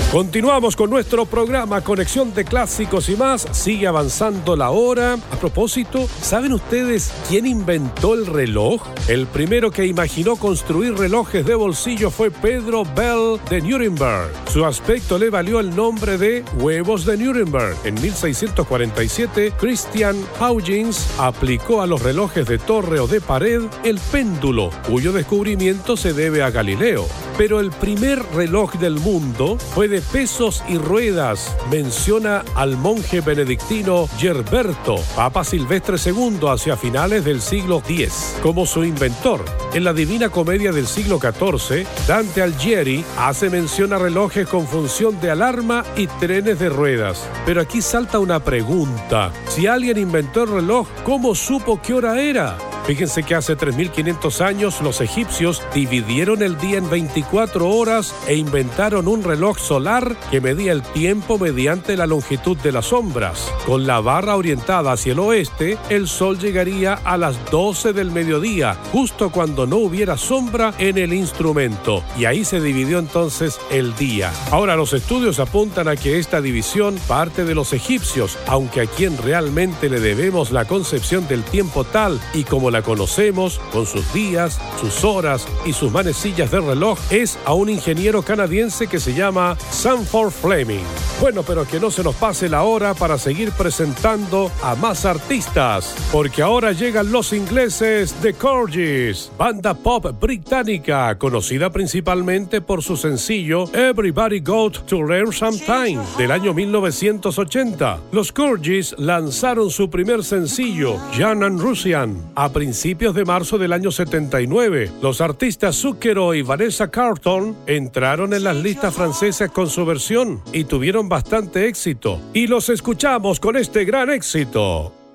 Continuamos con nuestro programa Conexión de Clásicos y más. Sigue avanzando la hora. A propósito, ¿saben ustedes quién inventó el reloj? El primero que imaginó construir relojes de bolsillo fue Pedro Bell de Nuremberg. Su aspecto le valió el nombre de huevos de Nuremberg. En 1647, Christian Huygens aplicó a los relojes de torre o de pared el péndulo, cuyo descubrimiento se debe a Galileo. Pero el primer reloj del mundo fue de pesos y ruedas. Menciona al monje benedictino Gerberto, Papa Silvestre II, hacia finales del siglo X, como su inventor. En la Divina Comedia del siglo XIV, Dante Alighieri hace mención a relojes con función de alarma y trenes de ruedas. Pero aquí salta una pregunta. Si alguien inventó el reloj, ¿cómo supo qué hora era? Fíjense que hace 3.500 años los egipcios dividieron el día en 24 horas e inventaron un reloj solar que medía el tiempo mediante la longitud de las sombras. Con la barra orientada hacia el oeste, el sol llegaría a las 12 del mediodía, justo cuando no hubiera sombra en el instrumento. Y ahí se dividió entonces el día. Ahora los estudios apuntan a que esta división parte de los egipcios, aunque a quien realmente le debemos la concepción del tiempo tal y como la conocemos, con sus días, sus horas y sus manecillas de reloj, es a un ingeniero canadiense que se llama Sanford Fleming. Bueno, pero que no se nos pase la hora para seguir presentando a más artistas, porque ahora llegan los ingleses The Corgis, banda pop británica conocida principalmente por su sencillo Everybody Got to Learn Sometime del año 1980. Los Corgis lanzaron su primer sencillo, Jan and Russian, a principios de marzo del año 79. Los artistas Zucchero y Vanessa Carlton entraron en las listas francesas con su versión y tuvieron bastante éxito. Y los escuchamos con este gran éxito.